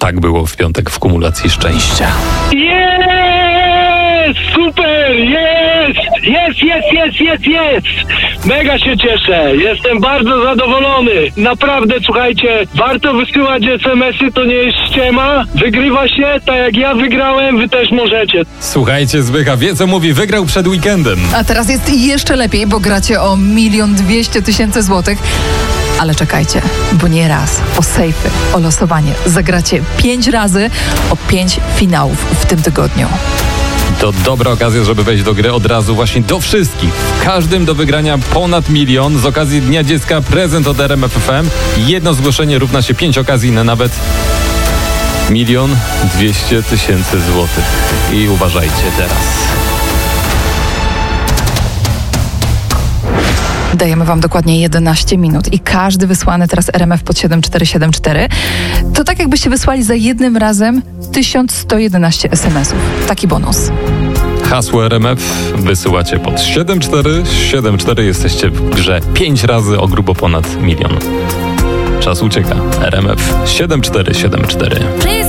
Tak było w piątek w kumulacji szczęścia. Jest! Super! Jest! Mega się cieszę. Jestem bardzo zadowolony. Naprawdę, słuchajcie, warto wysyłać SMS-y, to nie jest ściema. Wygrywa się, tak jak ja wygrałem, wy też możecie. Słuchajcie, Zbycha wie co mówi, wygrał przed weekendem. A teraz jest jeszcze lepiej, bo gracie o 1 200 000 złotych. Ale czekajcie, bo nie raz o sejfy, o losowanie zagracie 5 razy o 5 finałów w tym tygodniu. To dobra okazja, żeby wejść do gry od razu właśnie do wszystkich. W każdym do wygrania ponad 1 000 000. Z okazji Dnia Dziecka prezent od RMF FM. Jedno zgłoszenie równa się 5 okazji na nawet 1 200 000 złotych. I uważajcie teraz. Dajemy wam dokładnie 11 minut i każdy wysłany teraz RMF pod 7474 to tak jakbyście wysłali za jednym razem 1111 SMS-ów. Taki bonus. Hasło RMF wysyłacie pod 7474. Jesteście w grze 5 razy o grubo ponad 1 000 000. Czas ucieka. RMF 7474.